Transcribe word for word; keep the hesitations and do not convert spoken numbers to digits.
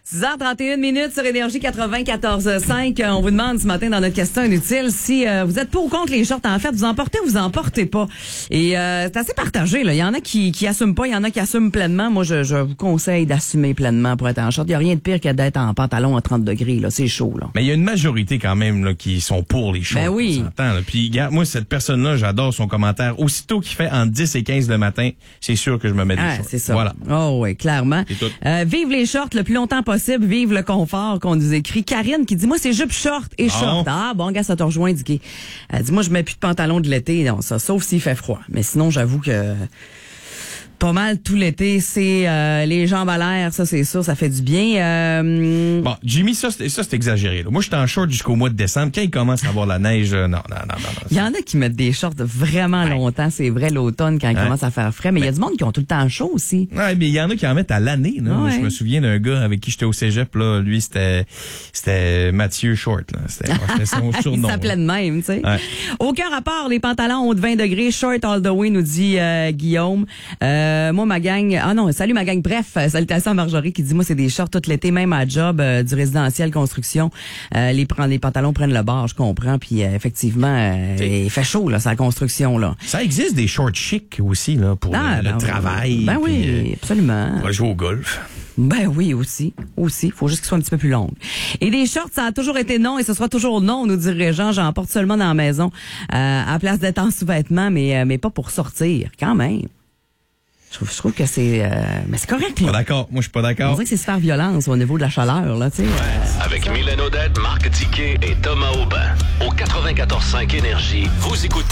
six heures trente et une minutes sur Énergie quatre-vingt-quatorze virgule cinq. On vous demande ce matin dans notre question inutile si euh, vous êtes pour ou contre les shorts. En fait, vous en portez ou vous en portez pas. Et euh, c'est assez partagé, là. Il y en a qui, qui assument pas, il y en a qui assument pleinement. Moi, je, je vous conseille d'assumer pleinement pour être en short. Il y a rien de pire que d'être en pantalon à trente degrés, là. C'est chaud, là. Mais il y a une majorité quand même là, qui sont pour les shorts. Ben oui. On s'entend, là. Puis, regarde, moi, cette personne-là, j'adore son commentaire. Aussitôt qu'il fait entre dix et quinze le matin, c'est sûr que je me mets des Ah, shorts. c'est ça. Voilà. Oh oui, clairement. C'est tout. Euh, vive les shorts le plus longtemps possible, vive le confort qu'on nous écrit. Karine qui dit, moi, c'est jupe short et Bon. short. Ah, bon, gars, ça te rejoint, Dicky. Elle dit, moi, je mets plus de pantalon de l'été, non, ça, sauf s'il fait froid. Mais sinon, j'avoue que pas mal tout l'été, c'est euh, les jambes à l'air, ça, c'est sûr, ça fait du bien. Euh, Bon, Jimmy, ça, c'est, ça, c'est exagéré. Là. Moi, j'étais en short jusqu'au mois de décembre. Quand il commence à avoir la neige, euh, non, non, non, non. non Il y en a qui mettent des shorts vraiment longtemps, c'est vrai, l'automne, quand il Ouais. commence à faire frais. Mais il y a du monde qui ont tout le temps chaud aussi. Ouais, mais il y en a qui en mettent à l'année. Là. Moi, Ouais. je me souviens d'un gars avec qui j'étais au cégep. Là. Lui, c'était c'était Mathieu Short. Là. C'était, c'était son surnom. Il s'appelait de même, tu sais. Ouais. Aucun rapport, les pantalons haut de vingt degrés, short all the way, nous dit euh, Guillaume. Euh, moi, ma gang, ah non, salut ma gang. Bref, euh, salutations à Marjorie qui dit, moi, c'est des shorts tout l'été, même à job, euh, du résidentiel construction. Euh, les, les pantalons prennent le bord, je comprends. Puis euh, effectivement, euh, il fait chaud, là, c'est la construction, là. Ça existe des shorts chics aussi là pour Ah, le, le ben, travail. Ben puis, oui, euh, absolument. on va jouer au golf. Ben oui, aussi. Aussi. Faut juste qu'ils soient un petit peu plus longues. Et des shorts, ça a toujours été non et ce sera toujours non, nous dirait Jean. J'en porte seulement dans la maison, euh, à place d'être en sous-vêtements, mais, euh, mais pas pour sortir, quand même. Je trouve, je trouve que c'est... Euh, mais c'est correct, Pas là. d'accord. Moi, je suis pas On d'accord. dirait que c'est super violence au niveau de la chaleur, là, tu sais. Avec Mylène Odette, Marc Tiquet et Thomas Aubin. Au quatre-vingt-quatorze cinq Énergie, vous écoutez